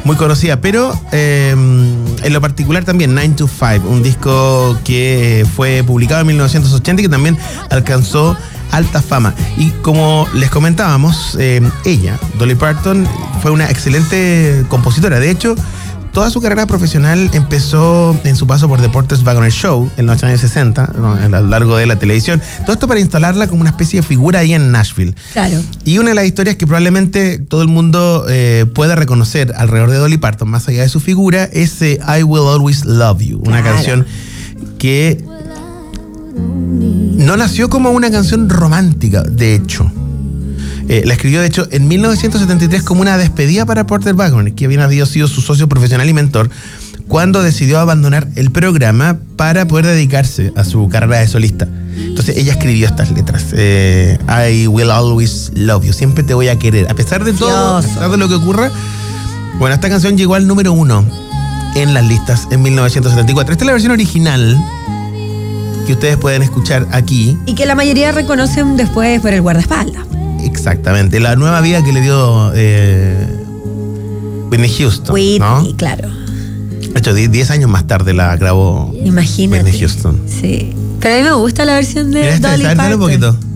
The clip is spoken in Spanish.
muy conocida, pero en lo particular también 9 to 5, un disco que fue publicado en 1980 y que también alcanzó alta fama. Y como les comentábamos, ella, Dolly Parton, fue una excelente compositora. De hecho, toda su carrera profesional empezó en su paso por The Porter's Wagoner Show en los años 60, ¿no? A lo largo de la televisión. Todo esto para instalarla como una especie de figura ahí en Nashville. Claro. Y una de las historias que probablemente todo el mundo pueda reconocer alrededor de Dolly Parton, más allá de su figura, es I Will Always Love You, una canción que no nació como una canción romántica, de hecho. La escribió, de hecho, en 1973 como una despedida para Porter Wagoner, que había sido su socio profesional y mentor, cuando decidió abandonar el programa para poder dedicarse a su carrera de solista. Entonces ella escribió estas letras. I will always love you. Siempre te voy a querer. A pesar de todo, a pesar de lo que ocurra. Bueno, esta canción llegó al número 1 en las listas en 1974. Esta es la versión original que ustedes pueden escuchar aquí. Y que la mayoría reconocen después por el guardaespaldas. Exactamente, la nueva vida que le dio Whitney Houston. Whitney, ¿no? claro. De hecho, 10 años más tarde la grabó Imagínate. Whitney Houston. Sí. Pero a mí me gusta la versión de Dolly Parton. Un poquito.